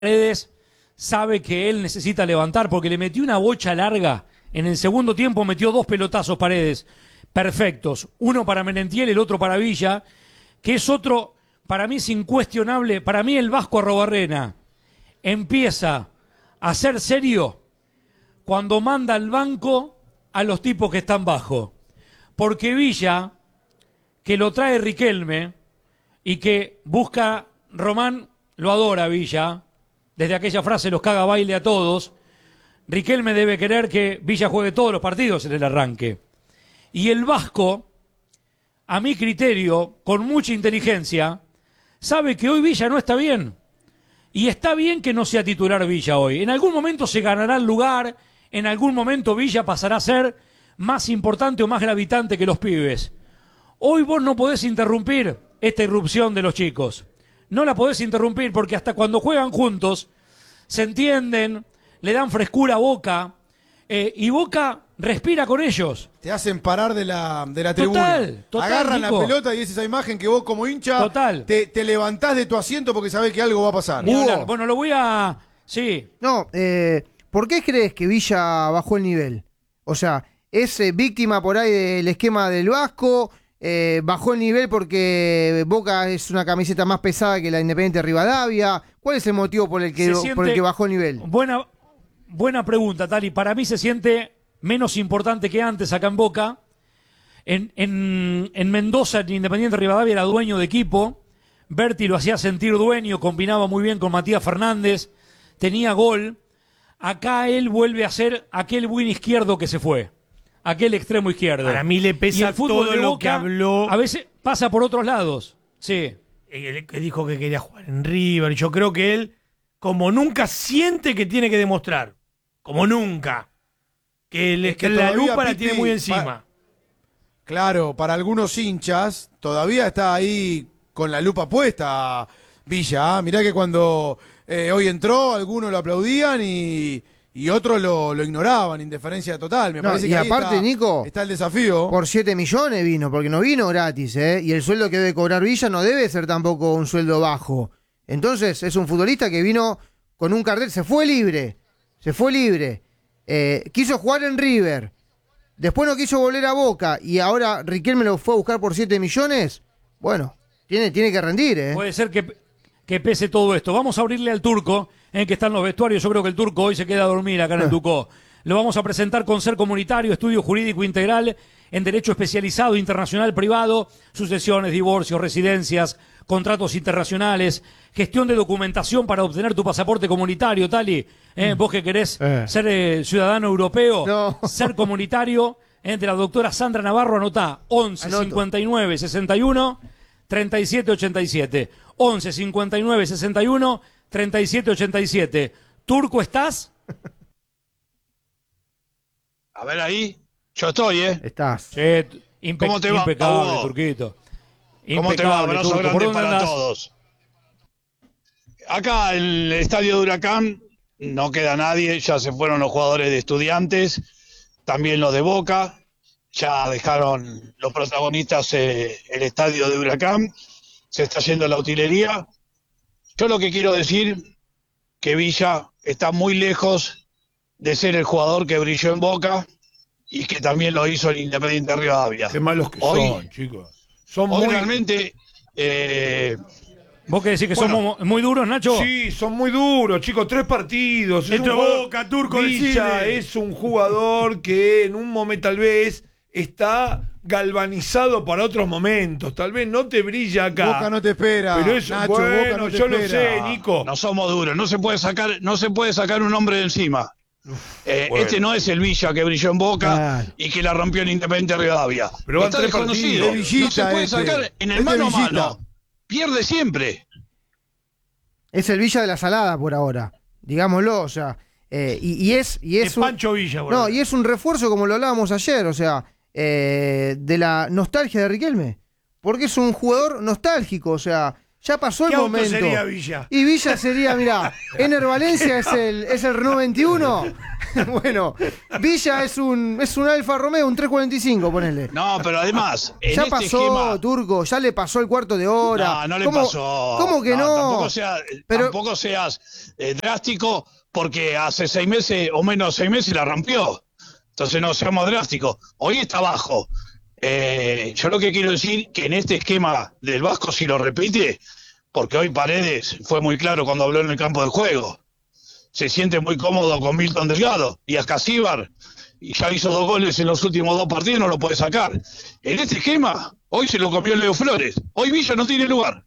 Paredes sabe que él necesita levantar porque le metió una bocha larga. En el segundo tiempo metió 2 pelotazos Paredes perfectos. Uno para Merentiel, el otro para Villa, que es otro, para mí es incuestionable. Para mí el Vasco Arrobarrena empieza a ser serio cuando manda al banco a los tipos que están bajo. Porque Villa, que lo trae Riquelme y que busca, Román lo adora Villa, desde aquella frase los caga baile a todos. Riquelme debe querer que Villa juegue todos los partidos en el arranque. Y el Vasco, a mi criterio, con mucha inteligencia, sabe que hoy Villa no está bien. Y está bien que no sea titular Villa hoy. En algún momento se ganará el lugar, en algún momento Villa pasará a ser más importante o más gravitante que los pibes. Hoy vos no podés interrumpir esta irrupción de los chicos. No la podés interrumpir porque hasta cuando juegan juntos se entienden, le dan frescura a Boca y Boca respira con ellos. Te hacen parar de la tribuna. Total, agarran Nico. la pelota y es esa imagen que vos como hincha te levantás de tu asiento porque sabés que algo va a pasar. Bueno, lo voy a... Sí. No, ¿por qué crees que Villa bajó el nivel? O sea, ¿es víctima por ahí del esquema del Vasco? ¿Bajó el nivel porque Boca es una camiseta más pesada que la Independiente Rivadavia? ¿Cuál es el motivo por el que bajó el nivel? Buena pregunta, Tali. Para mí se siente menos importante que antes acá en Boca. En Mendoza, el Independiente Rivadavia era dueño de equipo. Berti lo hacía sentir dueño, combinaba muy bien con Matías Fernández, tenía gol. Acá él vuelve a ser aquel win izquierdo que se fue. Aquel extremo izquierdo. Para mí le pesa y el fútbol todo de lo Boca que habló. a veces pasa por otros lados. Sí. Que dijo que quería jugar en River. Yo creo que él, como nunca, siente que tiene que demostrar. Como nunca. Que la lupa la tiene muy encima. Claro, para algunos hinchas todavía está ahí con la lupa puesta Villa. Mirá que cuando hoy entró, algunos lo aplaudían y otros lo ignoraban, indiferencia total. Me parece y que aparte, ahí Nico, está el desafío. Por 7 millones vino, porque no vino gratis, y el sueldo que debe cobrar Villa no debe ser tampoco un sueldo bajo. Entonces, es un futbolista que vino con un cartel, se fue libre. Quiso jugar en River, después no quiso volver a Boca, y ahora Riquelme lo fue a buscar por 7 millones. Bueno, tiene que rendir, Puede ser que pese todo esto. Vamos a abrirle al Turco, en que están los vestuarios. Yo creo que el Turco hoy se queda a dormir acá en el Tucó. Lo vamos a presentar con Ser Comunitario, estudio jurídico integral en derecho especializado, internacional, privado, sucesiones, divorcios, residencias, contratos internacionales, gestión de documentación para obtener tu pasaporte comunitario, Tali. Vos que querés ser ciudadano europeo, Ser Comunitario, de la doctora Sandra Navarro, anotá 11 59 61 37 87. 11 59 61 37 87. Turco, ¿estás? A ver ahí, yo estoy, Estás. Che, ¿Cómo te va, impecable, Hugo? Turquito. ¿Cómo te va? Abrazo Turco. grande ¿Por dónde para andás? todos. Acá el estadio de Huracán no queda nadie, ya se fueron los jugadores de Estudiantes, también los de Boca, ya dejaron los protagonistas el estadio de Huracán, se está yendo la utilería. Yo lo que quiero decir que Villa está muy lejos de ser el jugador que brilló en Boca y que también lo hizo el Independiente Rivadavia. Qué malos que son, chicos. Son hoy muy... realmente... ¿Vos qué decís que somos muy duros, Nacho? Sí, son muy duros, chicos. 3 partidos. Entre Boca, Turco, Villa decile. es un jugador que en un momento tal vez está galvanizado para otros momentos. Tal vez no te brilla acá. Boca no te espera. Pero eso, Nacho, bueno, Boca no te yo lo espera. sé, Nico. No somos duros, no se puede sacar un hombre de encima. Bueno. Este no es el Villa que brilló en Boca y que la rompió en Independiente Rivadavia. Pero van está 3 desconocido. partidos. Villita No se puede este. sacar en el Este mano a Villita. mano. Pierde siempre. Es el Villa de la Salada por ahora, digámoslo, o sea, y es Pancho Villa, no, y es un refuerzo como lo hablábamos ayer, o sea, de la nostalgia de Riquelme, porque es un jugador nostálgico, o sea, Ya pasó el ¿Qué auto momento. sería Villa? Y Villa sería, mirá, Ener Valencia es el Renault 21. Bueno, Villa es un Alfa Romeo, un 345, ponele. No, pero además, en Ya este pasó, esquema, Turco, ya le pasó el cuarto de hora. no le ¿Cómo- pasó. ¿Cómo que no? Tampoco seas drástico, porque hace 6 meses o menos 6 meses la rompió. Entonces no seamos drásticos. Hoy está abajo. Yo lo que quiero decir que en este esquema del Vasco, si lo repite, porque hoy Paredes fue muy claro cuando habló en el campo de juego. Se siente muy cómodo con Milton Delgado y a Casíbar, y ya hizo 2 goles en los últimos 2 partidos, no lo puede sacar. En este esquema, hoy se lo comió Leo Flores. Hoy Villa no tiene lugar.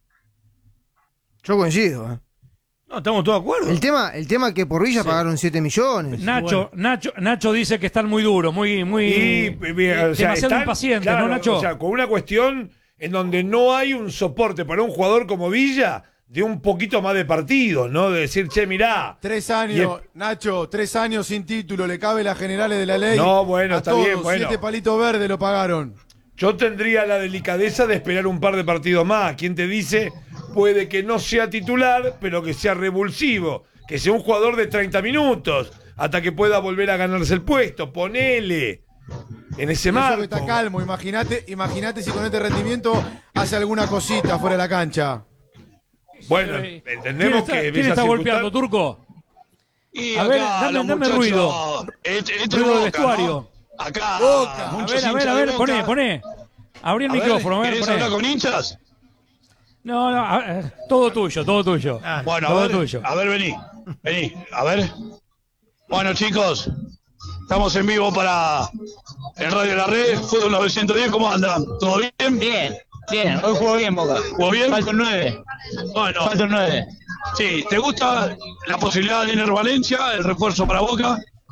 Yo coincido. No, estamos todos de acuerdo. El tema es que por Villa pagaron 7 millones. Nacho dice que están muy duros, muy demasiado impacientes, claro, ¿no, Nacho? O sea, con una cuestión en donde no hay un soporte para un jugador como Villa de un poquito más de partido, ¿no? De decir, che, mirá. 3 años, Nacho, 3 años sin título, le cabe las generales de la ley. No, bueno, a está todos, bien, bueno. 7 palitos verdes lo pagaron. Yo tendría la delicadeza de esperar un par de partidos más. ¿Quién te dice? Puede que no sea titular, pero que sea revulsivo. Que sea un jugador de 30 minutos, hasta que pueda volver a ganarse el puesto. Ponele. En ese Eso marco. que está calmo, imagínate si con este rendimiento hace alguna cosita fuera de la cancha. Bueno, entendemos que... ¿Quién está golpeando, Turco? Y A acá, ver, dame los muchachos, ruido. Este Ruido Boca, del vestuario. ¿no? Acá, Boca. muchos A hinchas de ver, Boca. poné. Abrí el A ver, micrófono, ¿querés poné. hablar con hinchas? No, todo tuyo. Bueno, Todo a ver, tuyo. vení, a ver. Bueno, chicos, estamos en vivo para el Radio La Red, Fútbol 910, ¿cómo andan? ¿Todo bien? Bien, hoy jugó bien Boca. ¿Jugó bien? Falta un 9. Bueno, Falta un 9. sí, ¿te gusta la posibilidad de Ener Valencia, el refuerzo para Boca?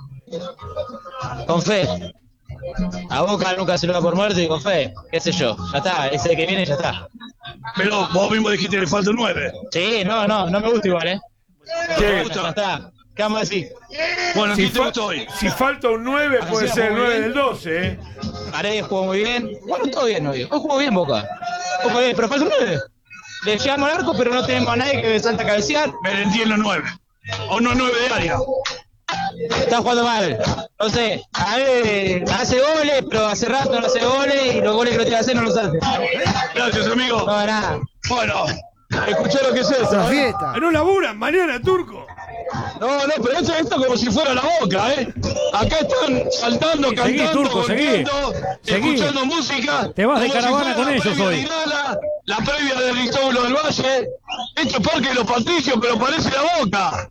Con fe. A Boca nunca se lo da por muerto y con fe. Qué sé yo. Ya está, ese que viene ya está. Pero vos mismo dijiste que le falta un 9. Sí, no me gusta igual, ¿Te Ya gusta? está. ¿Qué vamos a decir? Bueno, Si, ¿quién te gustó hoy? si falta un 9, Así puede la ser el jugó 9 bien. del 12, ¿eh? Paredes jugó muy bien. Bueno, todo bien hoy. Hoy jugó bien Boca. Hoy jugó bien, pero falta un 9. Le llegamos al arco, pero no tenemos a nadie que salta a cabecear. Merentiel en los 9. O no 9 de área. Está jugando mal. No sé, a ver, hace goles, pero hace rato no hace goles y los goles que no tiene que hacer no los hace. Gracias, amigo. No, nada. Bueno, escuché lo que es Es eso. una fiesta. No laburan mañana, Turco. No, pero esto como si fuera la Boca, ¿eh? Acá están saltando, Seguí, cantando, Turco, seguí. golpeando, Seguí. escuchando música. Te vas de como si caravana fuera con la ellos previa hoy. de Gala, la previa de Ristóbulo del Valle. Esto es Parque de los Patricios, pero parece la Boca.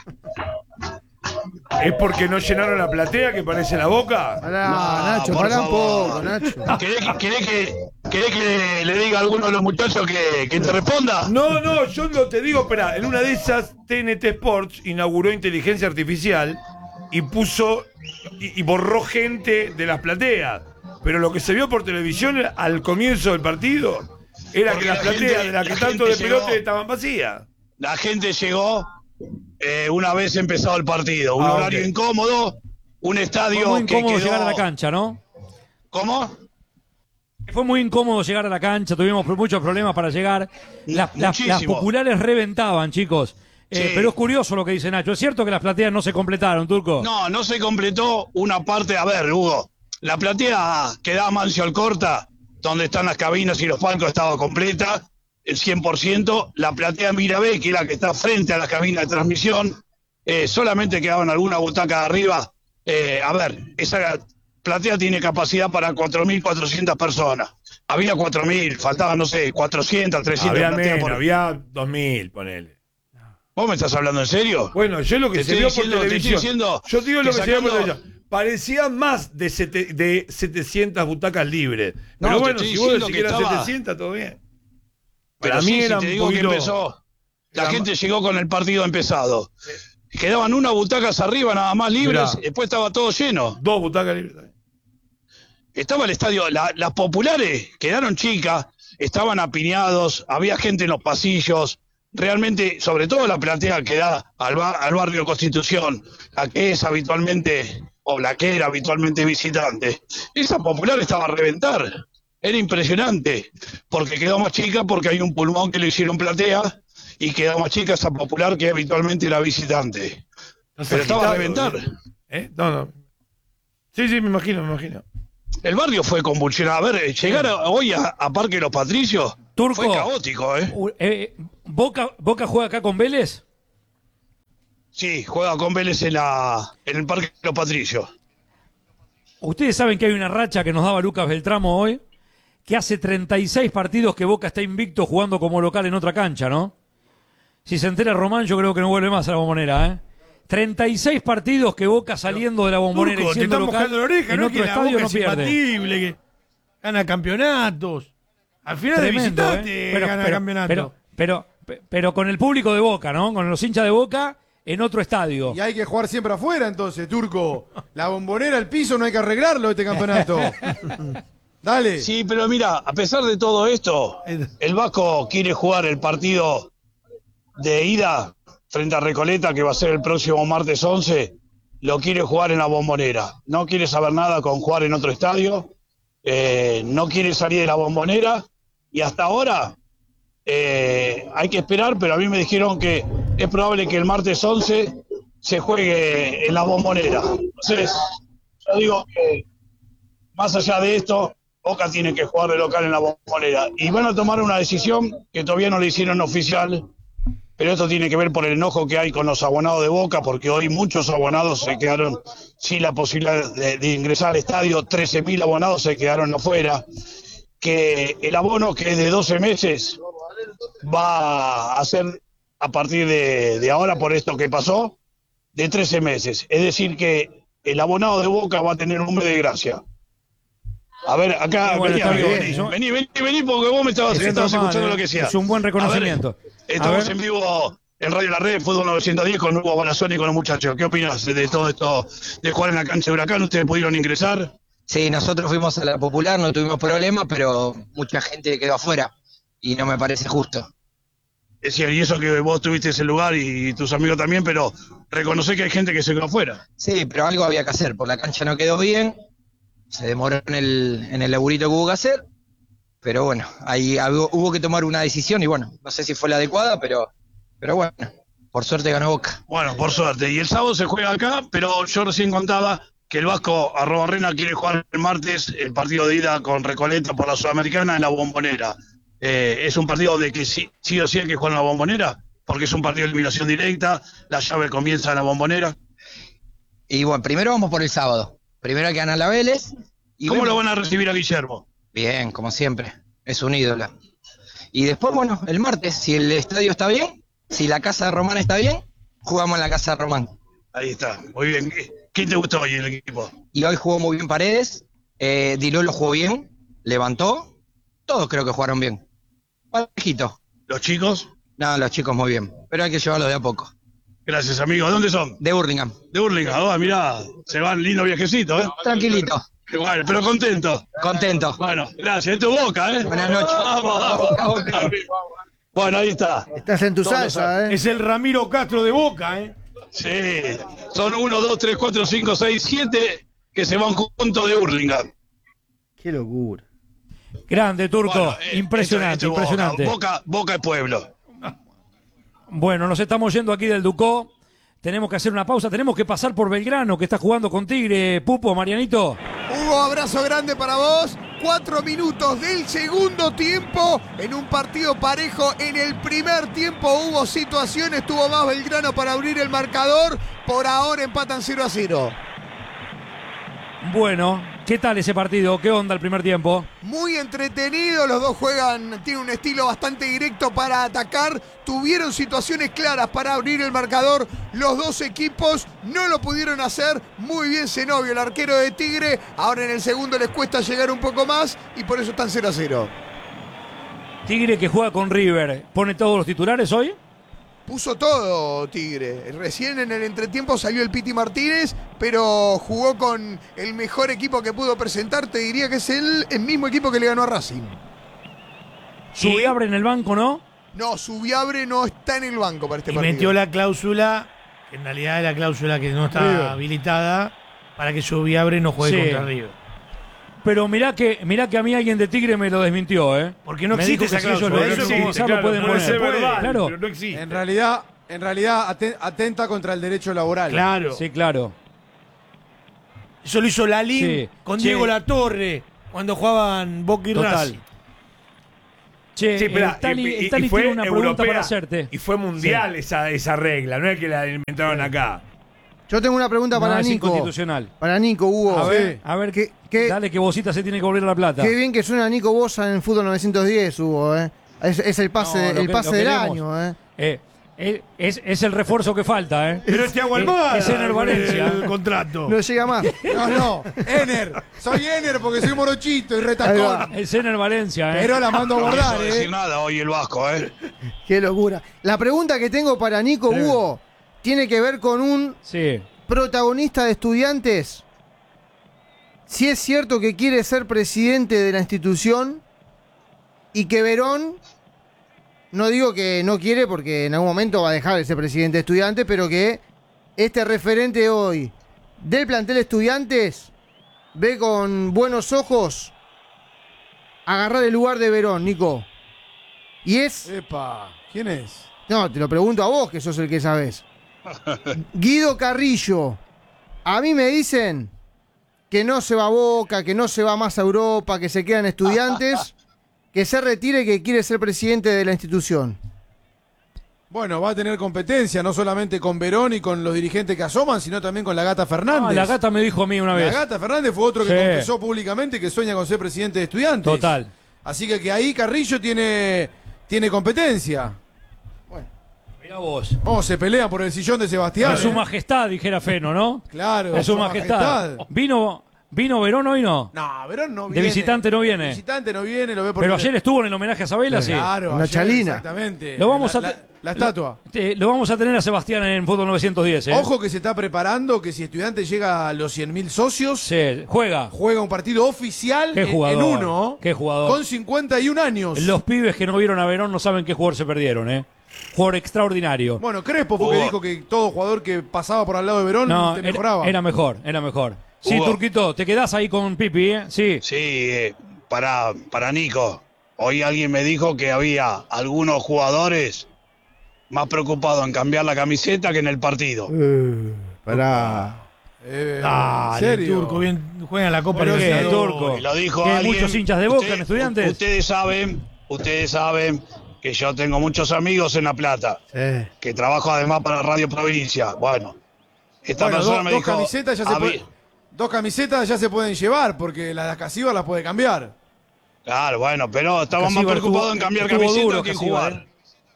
¿Es porque no llenaron la platea que parece la Boca? Pará, No, Nacho, por pará un favor. poco, Nacho. ¿Querés que le diga a alguno de los muchachos que te responda? No, yo no te digo, espera, en una de esas TNT Sports inauguró inteligencia artificial y puso y borró gente de las plateas. Pero lo que se vio por televisión al comienzo del partido era Porque que las la gente- plateas de las que la tanto gente de pelote llegó. estaban vacías. La gente llegó una vez empezado el partido. Un horario ok. incómodo, un estadio Fue muy que incómodo quedó... llegar a la cancha, ¿no? ¿Cómo? Fue muy incómodo llegar a la cancha, tuvimos muchos problemas para llegar. Las Muchísimo. populares reventaban, chicos. Sí. Pero es curioso lo que dice Nacho. ¿Es cierto que las plateas no se completaron, Turco? No se completó una parte. A ver, Hugo, la platea que da Mancio Alcorta, donde están las cabinas y los palcos, estaba completa, el 100%. La platea Mirabé, que es la que está frente a la cabina de transmisión, solamente quedaban algunas butacas de arriba. A ver, esa platea tiene capacidad para 4.400 personas. Había 4.000, faltaban, no sé, 400, 300 Había plateas. menos, había 2.000, ponele. ¿Vos me estás hablando en serio? Bueno, yo lo que Te se estoy vio diciendo- por te televisión. estoy diciendo Yo te digo lo que que se vio por sacando- televisión. Parecía más de 700 butacas libres. No, Pero te bueno, estoy si vos diciendo decís que que eran estaba- 700, todo bien. Pero Para mí sí, era si te un digo que poquito- empezó, la era gente llegó con el partido empezado. Quedaban unas butacas arriba nada más libres, Mirá. después estaba todo lleno. 2 butacas libres también. Estaba el estadio, las populares quedaron chicas, estaban apiñados, había gente en los pasillos, realmente, sobre todo la platea que da al barrio Constitución, la que es habitualmente, o la que era habitualmente visitante, esa popular estaba a reventar. era impresionante, porque quedó más chica porque hay un pulmón que le hicieron platea y quedó más chica esa Popular que habitualmente era visitante. Pero estaba a reventar. No. Sí, me imagino. El barrio fue convulsionado. A ver, llegar hoy a Parque Los Patricios Turco, fue caótico, ¿Boca juega acá con Vélez? Sí, juega con Vélez en el Parque Los Patricios. Ustedes saben que hay una racha que nos daba Lucas Beltramo hoy, que hace 36 partidos que Boca está invicto jugando como local en otra cancha, ¿no? Si se entera Román, yo creo que no vuelve más a la Bombonera, ¿eh? 36 partidos que Boca saliendo de la Bombonera Turco, y siendo te están local, mojando la oreja, en ¿no? otro Que la estadio Boca no es pierde. imbatible, que gana campeonatos. Al final Tremendo, de visitante gana campeonato. Pero con el público de Boca, ¿no? Con los hinchas de Boca en otro estadio. Y hay que jugar siempre afuera, entonces, Turco. La Bombonera, el piso, no hay que arreglarlo este campeonato. Dale. Sí, pero mira, a pesar de todo esto, el Vasco quiere jugar el partido de ida frente a Recoleta, que va a ser el próximo martes 11, lo quiere jugar en la Bombonera. No quiere saber nada con jugar en otro estadio, no quiere salir de la Bombonera, y hasta ahora hay que esperar, pero a mí me dijeron que es probable que el martes 11 se juegue en la Bombonera. Entonces, yo digo que más allá de esto, Boca tiene que jugar de local en la Bombonera. Y van a tomar una decisión que todavía no le hicieron oficial, pero esto tiene que ver por el enojo que hay con los abonados de Boca, porque hoy muchos abonados se quedaron sin la posibilidad de ingresar al estadio, 13.000 abonados se quedaron afuera, que el abono, que es de 12 meses, va a ser a partir de ahora, por esto que pasó, de 13 meses. Es decir, que el abonado de Boca va a tener un mes de gracia. A ver, acá, Bueno, está bien. vení, porque vos me estabas escuchando lo que sea. Es un buen reconocimiento. Estamos en vivo en Radio La Red, Fútbol 910, con Hugo Balazón y con los muchachos. ¿Qué opinas de todo esto de jugar en la cancha de Huracán? ¿Ustedes pudieron ingresar? Sí, nosotros fuimos a la Popular, no tuvimos problemas, pero mucha gente quedó afuera y no me parece justo. Es decir, y eso que vos tuviste ese lugar y tus amigos también, pero reconocer que hay gente que se quedó afuera. Sí, pero algo había que hacer, por la cancha no quedó bien, se demoró en el laburito que hubo que hacer, pero bueno, ahí hubo que tomar una decisión y bueno, no sé si fue la adecuada, pero bueno, por suerte ganó Boca. Bueno, por suerte. Y el sábado se juega acá, pero yo recién contaba que el Vasco Arrobarrena quiere jugar el martes el partido de ida con Recoleta por la Sudamericana en la Bombonera. Es un partido de que sí o sí hay que jugar en la Bombonera, porque es un partido de eliminación directa, la llave comienza en la Bombonera. Y bueno, primero vamos por el sábado. Primero hay que ganar la Vélez. Y ¿Cómo lo van a recibir a Guillermo? Bien, como siempre. Es un ídolo. Y después, bueno, el martes, si el estadio está bien, si la casa de Román está bien, jugamos en la casa de Román. Ahí está, muy bien. ¿Quién te gustó hoy en el equipo? Y hoy jugó muy bien Paredes, Diló lo jugó bien, levantó, todos creo que jugaron bien. Bajito. ¿Los chicos? No, los chicos muy bien, pero hay que llevarlos de a poco. Gracias, amigo. ¿De dónde son? De Burlingame. De Burlingame. Mirá, se van lindo viajecito, ¿eh? Tranquilito. Bueno, pero contento. Contento. Bueno, gracias. Esto es Boca, ¿eh? Buenas noches. Vamos. Bueno, ahí está. Estás en tu salsa, ¿eh? Es el Ramiro Castro de Boca, ¿eh? Sí. Son 1, 2, 3, 4, 5, 6, 7 que se van juntos de Burlingame. Qué locura. Grande, Turco. Bueno, impresionante, esto es impresionante. Boca es pueblo. Bueno, nos estamos yendo aquí del Ducó. Tenemos que hacer una pausa. Tenemos que pasar por Belgrano, que está jugando con Tigre. Pupo, Marianito. Hugo, abrazo grande para vos. 4 minutos del segundo tiempo en un partido parejo. En el primer tiempo hubo situaciones, tuvo más Belgrano para abrir el marcador. Por ahora empatan 0-0. Bueno, ¿qué tal ese partido? ¿Qué onda el primer tiempo? Muy entretenido, los dos tienen un estilo bastante directo para atacar. Tuvieron situaciones claras para abrir el marcador. Los dos equipos no lo pudieron hacer. Muy bien Zenobio, el arquero de Tigre. Ahora en el segundo les cuesta llegar un poco más y por eso están 0-0. Tigre que juega con River. ¿Pone todos los titulares hoy? Puso todo Tigre. Recién en el entretiempo salió el Piti Martínez, pero jugó con el mejor equipo que pudo presentar. Te diría que es el mismo equipo que le ganó a Racing. Subiabre en el banco, ¿no? No, Subiabre no está en el banco para este Y partido. metió la cláusula, que en realidad es la cláusula que no está River. habilitada, para que Subiabre no juegue Sí. contra River. pero mirá que a mí alguien de Tigre me lo desmintió, ¿eh? Porque no Me existe dijo que esa si ellos cláusula. lo Eso quieren existe, utilizar, lo pueden puede poner. ser verbal, Claro. pero no existe. En realidad atenta contra el derecho laboral. Claro. Sí, claro. Eso lo hizo Lalín Sí, con sí. Diego Latorre cuando jugaban Boca y Total. Racing. Che, Sí, espera, el Tali tiene una pregunta para hacerte. Y fue mundial esa regla, no es que la inventaron acá. Yo tengo una pregunta para Es Nico. inconstitucional. Para Nico, Hugo. A ver, ¿Qué- dale que Bosita se tiene que volver a La Plata. Qué bien que suena Nico Bosa en el fútbol 910, Hugo, ¿eh? Es el pase, No, el pase del queremos. año, ¿eh? Es el refuerzo que falta, ¿eh? Pero este Agualmada. Es Ener Valencia. El contrato. No llega más. No, Ener. Soy Ener porque soy morochito y Ahí retacón. va. Es Ener Valencia, ¿eh? Pero la mando a No guardar, quiso decir nada hoy el Vasco, ¿eh? Qué locura. La pregunta que tengo para Nico, Hugo, tiene que ver con un Sí. protagonista de Estudiantes. Si es cierto que quiere ser presidente de la institución y que Verón, no digo que no quiere porque en algún momento va a dejar de ser presidente de Estudiantes, pero que este referente hoy del plantel Estudiantes ve con buenos ojos agarrar el lugar de Verón, Nico. Y es... Epa, ¿quién es? No, te lo pregunto a vos, que sos el que sabés. Guido Carrillo. A mí me dicen que no se va a Boca, que no se va más a Europa, que se quedan Estudiantes, que se retire y que quiere ser presidente de la institución. Bueno, va a tener competencia, no solamente con Verón y con los dirigentes que asoman, sino también con la Gata Fernández. Ah, la Gata me dijo a mí una La vez. Gata Fernández fue otro que Sí. confesó públicamente que sueña con ser presidente de Estudiantes. Total. Así que ahí Carrillo tiene competencia. Mirá vos. Oh, se pelean por el sillón de Sebastián. Es su majestad, dijera Feno, ¿no? Claro, Es su majestad. ¿Vino Verón hoy no? No, Verón no De viene. visitante no viene. De visitante no viene, lo ve por Pero ayer estuvo en el homenaje a Sabela, sí. Claro, Una ayer, chalina. Exactamente. Lo vamos a la estatua. Lo vamos a tener a Sebastián en Fútbol 910, ¿eh? Ojo que se está preparando que si Estudiantes llega a los 100.000 socios, Sí, juega. juega un partido oficial Qué en jugador. uno Qué jugador. con 51 años. Los pibes que no vieron a Verón no saben qué jugador se perdieron, ¿eh? Jugador extraordinario. Bueno, Crespo fue que Hugo. dijo que todo jugador que pasaba por al lado de Verón No, te mejoraba. era mejor, era mejor. Sí, Hugo. Turquito, te quedás ahí con Pipi, ¿eh? Sí. Sí, para Nico. Hoy alguien me dijo que había algunos jugadores más preocupados en cambiar la camiseta que en el partido. Pará. ¿En Dale, serio? Turco, bien juega en la Copa Pero ¿qué, Libertadores. Turco? Y lo dijo Que hay alguien. muchos hinchas de Boca en Estudiantes. Ustedes saben que yo tengo muchos amigos en La Plata, que trabajo además para Radio Provincia. Bueno, esta Bueno, persona me dos dijo... camisetas ya se dos camisetas ya se pueden llevar porque la de Casíbar las puede cambiar. Claro, bueno, pero estamos más Casíbar preocupados estuvo- en cambiar estuvo camiseta duro que en Casíbar, jugar.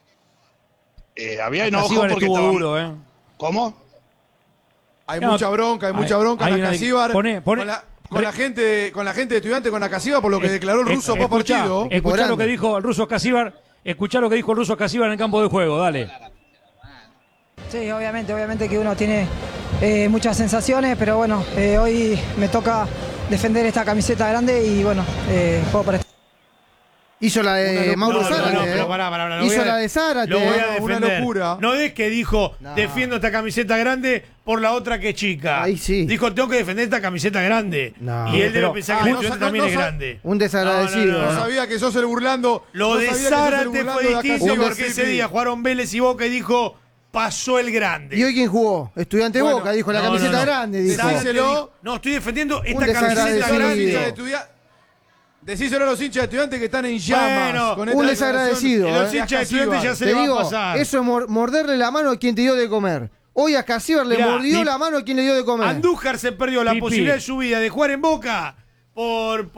Había enojo Casíbar porque estuvo estaban- duro, ¿eh? ¿Cómo? Hay No, mucha bronca, hay mucha hay- bronca hay en la una- Casíbar. pone- con la gente de Estudiantes con la Casíbar por lo que declaró el ruso post partido. Escuchá lo grande. que dijo el ruso Casíbar. Escuchá lo que dijo el ruso Casíbar en el campo de juego, dale. Sí, obviamente que uno tiene muchas sensaciones, pero bueno, hoy me toca defender esta camiseta grande y bueno, juego para esto. Hizo la de Mauro Zárate, pero ¿eh? pará, lo Hizo voy a- la de Zárate. Lo voy a una defender. locura. No es que dijo, No. defiendo esta camiseta grande por la otra que es chica. Ahí sí. Dijo, tengo que defender esta camiseta grande. No. Y él debe Pero- pensar que el no estudiante sa- también no es sa- grande. Un desagradecido. No ¿eh? sabía que sos el burlando. Lo no de sabía que sos el Zárate burlando fue de la distinto Casíbar, porque ese Pipi. día jugaron Vélez y Boca y dijo, pasó el grande. ¿Y hoy quién jugó? Estudiante Bueno, Boca, dijo la no, camiseta no, no. grande. Dijo. Zárate Decíselo. dijo, no, estoy defendiendo esta desagradecido. camiseta Decíselo grande. Decíselo a los hinchas de Estudiantes que están en llamas. Bueno, con un esta desagradecido, declaración Los ¿eh? hinchas de Estudiantes ya se Te le va digo, a pasar. eso es morderle la mano a quien te dio de comer. Hoy a Casíbar le Mirá, mordió ni- la mano a quien le dio de comer. Andújar se perdió la Pipi. posibilidad de su vida de jugar en Boca bueno.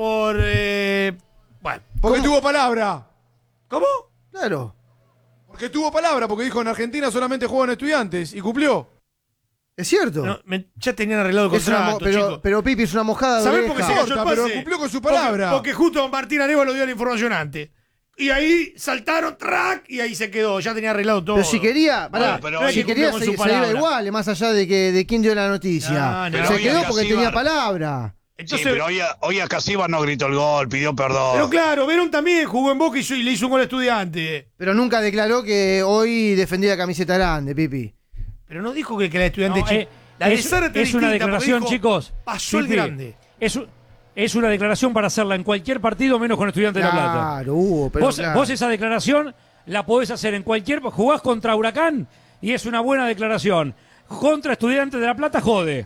Porque tuvo palabra. ¿Cómo? Claro. Porque tuvo palabra, porque dijo en Argentina solamente juegan Estudiantes y cumplió. Es cierto. No, ya tenían arreglado el Es una contrato, pero, chicos. pero Pipi es una mojada de ¿Sabés por qué oreja. se cayó el Corta, pero pase? cumplió con su palabra. Porque justo Martín Arevo lo dio la información antes. Y ahí saltaron, track, y ahí se quedó. Ya tenía arreglado todo. Pero si quería, pará, Bueno, pero si hay que quería cumplir con su se iba palabra. igual, más allá de quién dio la noticia. No, se oye, quedó porque Casíbar- tenía palabra. Entonces, Sí, pero hoy a Casíbar no gritó el gol, pidió perdón. pero claro, Verón también jugó en Boca y le hizo un gol a Estudiante. Pero nunca declaró que hoy defendía la camiseta grande, Pipi. Pero no dijo que la Estudiante No, la de es Zárate una distinta, declaración, porque dijo, chicos. Pasó el Pipi, grande. es una declaración para hacerla en cualquier partido menos con Estudiantes de La Plata. Claro, Hugo, pero Vos esa declaración la podés hacer en cualquier... Jugás contra Huracán y es una buena declaración. Contra Estudiantes de La Plata, jode.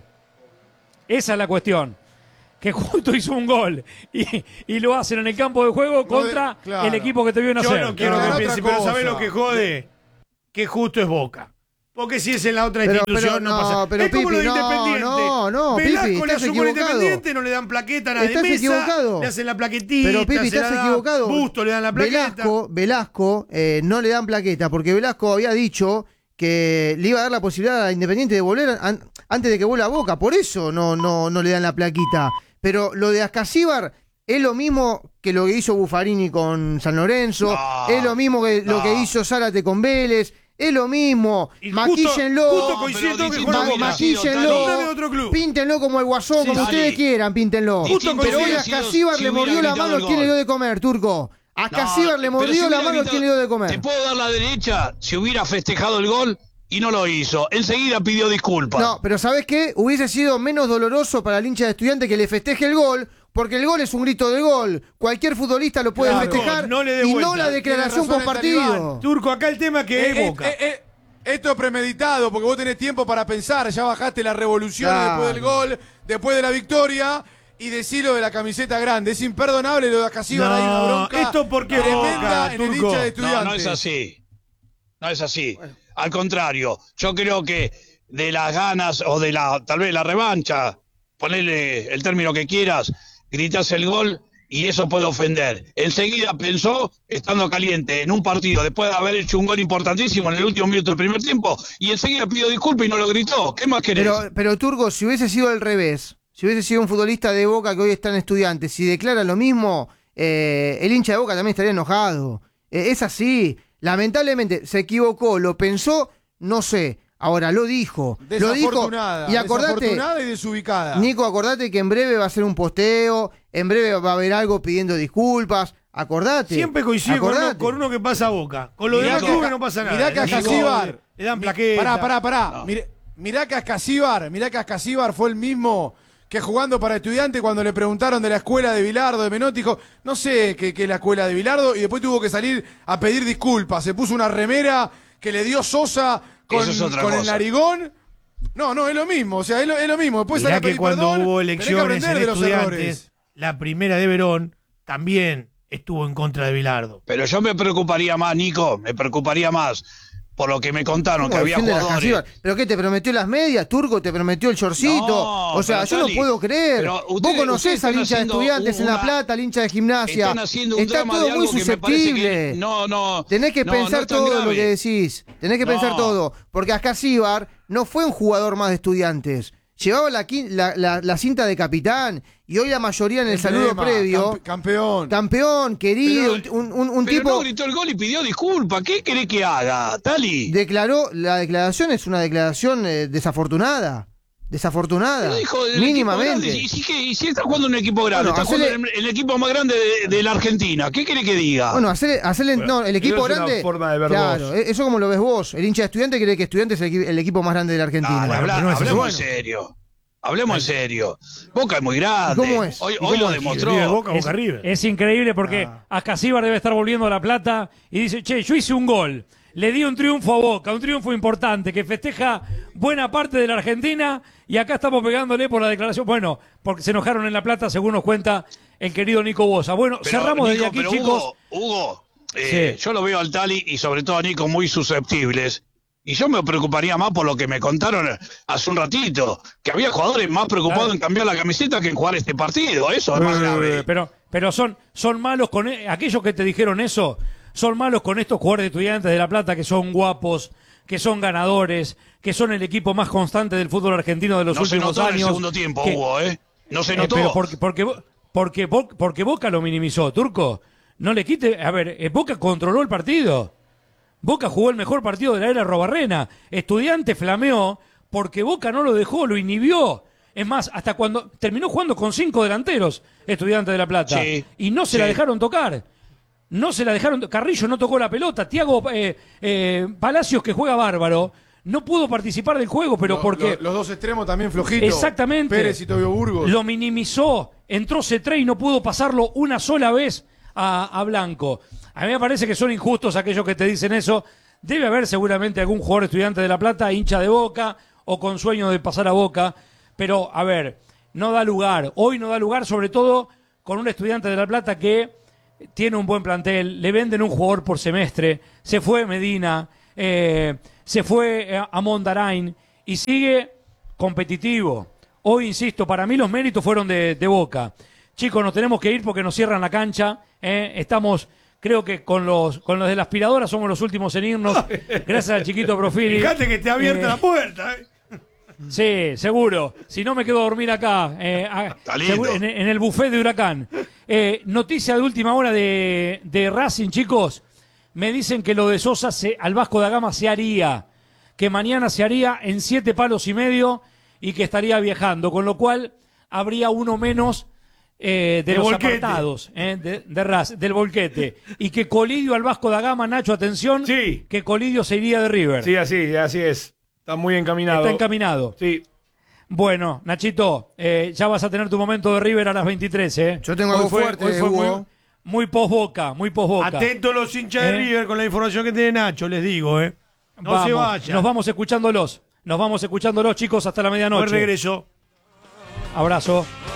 Esa es la cuestión. Que justo hizo un gol y lo hacen en el campo de juego contra el equipo que te vio nacer. Yo no quiero que piense, pero ¿sabés lo que jode? Que justo es Boca. Porque si es en la otra institución, no pasa. Pero es como Pipi, lo de Independiente. No, Velasco Pipi, le estás asume al equivocado. Independiente, no le dan plaqueta a nadie. Estás Mesa, equivocado. le hacen la plaquetita. Pero Pipi, se la estás da equivocado. Busto le dan la plaqueta. Velasco no le dan plaqueta porque Velasco había dicho que le iba a dar la posibilidad a Independiente de volver antes de que vuelva a Boca. Por eso no le dan la plaquita. Pero lo de Ascasíbar es lo mismo que lo que hizo Buffarini con San Lorenzo. Es lo mismo que lo que hizo Zárate con Vélez. Es lo mismo. Maquíllenlo. Justo coincido que juega Boca. Maquíllenlo. Píntenlo como el Guasón, como ustedes quieran, píntenlo. Pero hoy a Ascasíbar le mordió la mano a quien le dio de comer, Turco. A Ascasíbar le mordió la mano a quien le dio de comer. Te puedo dar la derecha si hubiera festejado el gol y no lo hizo. Enseguida pidió disculpas. No, pero ¿sabés qué? Hubiese sido menos doloroso para el hincha de Estudiante que le festeje el gol, porque el gol es un grito de gol. Cualquier futbolista lo puede festejar y no la declaración post partido. Turco, acá el tema que es Boca. Esto es premeditado, porque vos tenés tiempo para pensar. Ya bajaste las revoluciones después del gol, después de la victoria. Y decirlo de la camiseta grande. Es imperdonable lo de Ascasíbar. Hay una bronca esto porque tremenda Boca, en el Turco. hincha de Estudiantes. No es así. No es así. Bueno. Al contrario, yo creo que de las ganas o de tal vez la revancha, ponele el término que quieras, gritas el gol y eso puede ofender. Enseguida pensó, estando caliente en un partido, después de haber hecho un gol importantísimo en el último minuto del primer tiempo, y enseguida pidió disculpas y no lo gritó. ¿Qué más querés? Pero Turco, si hubiese sido al revés, si hubiese sido un futbolista de Boca que hoy está en Estudiantes, si declara lo mismo, el hincha de Boca también estaría enojado. Es así. Lamentablemente se equivocó, lo pensó, no sé. Ahora lo dijo. Desafortunada. Y acordate, desafortunada y desubicada. Nico, acordate que en breve va a ser un posteo, en breve va a haber algo pidiendo disculpas. Acordate. Siempre coincide con uno que pasa a Boca. Con lo de la club no pasa nada. Mirá que Ascasíbar. Le dan plaqueta. Pará. No. Mirá que Ascasíbar fue el mismo que jugando para Estudiantes cuando le preguntaron de la escuela de Bilardo, de Menotti, dijo, no sé qué es la escuela de Bilardo, y después tuvo que salir a pedir disculpas. Se puso una remera que le dio Sosa con el narigón. No, es lo mismo, o sea, es lo mismo. Después mirá sale a pedir que cuando perdón, hubo tenés que elecciones aprender en de los Estudiantes, errores. la primera de Verón también estuvo en contra de Bilardo. Pero yo me preocuparía más, Nico, por lo que me contaron, que había jugadores. ¿Pero qué te prometió las medias, Turco? ¿Te prometió el shortcito? No, o sea, yo no puedo creer. Vos conocés al hincha de Estudiantes en La Plata, al hincha de Gimnasia. Está todo muy susceptible. Tenés que pensar todo lo que decís. Tenés que pensar todo. Porque Ascasíbar no fue un jugador más de Estudiantes. Llevaba la cinta de capitán y hoy la mayoría en el saludo previo. Campeón, querido, un tipo. No gritó el gol y pidió disculpas. ¿Qué querés que haga, Tali? La declaración es una declaración desafortunada. Mínimamente. ¿Y si está jugando un equipo grande? Está jugando el equipo más grande de la Argentina. ¿Qué querés que diga? Bueno, el equipo grande. Es una forma de ver claro, vos. Eso como lo ves vos. El hincha de Estudiantes cree que Estudiantes es el equipo más grande de la Argentina. Hablemos en serio. Hablemos en serio. Boca es muy grande. ¿Cómo es? Hoy lo demostró. Es increíble porque Ascasíbar debe estar volviendo a La Plata y dice, che, yo hice un gol. Le di un triunfo a Boca, un triunfo importante que festeja buena parte de la Argentina y acá estamos pegándole por la declaración. Bueno, porque se enojaron en La Plata, según nos cuenta el querido Nico Bosa. Bueno, cerramos desde aquí, chicos. Hugo, yo lo veo al Tali y sobre todo a Nico muy susceptibles. Y yo me preocuparía más por lo que me contaron hace un ratito, que había jugadores más preocupados en cambiar la camiseta que en jugar este partido. Eso es más grave. Pero son malos con aquellos que te dijeron eso. Son malos con estos jugadores de Estudiantes de La Plata que son guapos, que son ganadores, que son el equipo más constante del fútbol argentino de los últimos años. No se notó en el segundo tiempo, Hugo, No se notó. Pero porque Boca lo minimizó, Turco. No le quite. A ver, Boca controló el partido. Boca jugó el mejor partido de la era Robarrena. Estudiante flameó porque Boca no lo dejó, lo inhibió. Es más, hasta cuando terminó jugando con 5 delanteros, Estudiante de La Plata. Sí, y no se la dejaron tocar. Carrillo no tocó la pelota. Thiago Palacios, que juega bárbaro, no pudo participar del juego, pero porque... Los dos extremos también flojitos. Exactamente. Pérez y Tobio Burgos. Lo minimizó entró C3 y no pudo pasarlo una sola vez a Blanco. A mí me parece que son injustos aquellos que te dicen eso. Debe haber seguramente algún jugador Estudiante de La Plata, hincha de Boca o con sueño de pasar a Boca. Pero, a ver, no da lugar. Hoy no da lugar, sobre todo con un Estudiante de La Plata que tiene un buen plantel. Le venden un jugador por semestre. Se fue Medina, se fue a Mondarain y sigue competitivo. Hoy, insisto, para mí los méritos fueron de Boca. Chicos, nos tenemos que ir porque nos cierran la cancha. Estamos, creo que con los de la aspiradora somos los últimos en irnos. Gracias al chiquito Profili. Fíjate que te ha abierto la puerta. Sí, seguro. Si no me quedo a dormir acá, en el buffet de Huracán. Noticia de última hora de Racing, chicos. Me dicen que lo de Sosa al Vasco da Gama se haría. Que mañana se haría en 7 palos y medio y que estaría viajando. Con lo cual habría uno menos de los Volquete. apartados del Volquete. Y que Colidio al Vasco da Gama, Nacho, atención, Sí. que Colidio se iría de River. Sí, así es. Está muy encaminado. Está encaminado. Sí. Bueno, Nachito, ya vas a tener tu momento de River a las 23, ¿eh? Yo tengo algo fuerte, hoy fue Hugo. muy post-Boca, muy post-Boca. Atentos los hinchas de River con la información que tiene Nacho, les digo, No se vayan. Nos vamos escuchándolos, chicos, hasta la medianoche. Buen regreso. Abrazo.